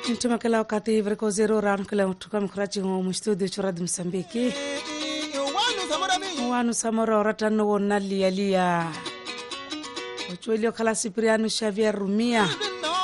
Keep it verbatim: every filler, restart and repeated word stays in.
Ntuma kala wakati vreko zero ran kala tuka mkrachi mu studio chura di Msambiki. Wanu samora ratano wonali alia. Ochuelio kala Cipriano Xavier Rumia.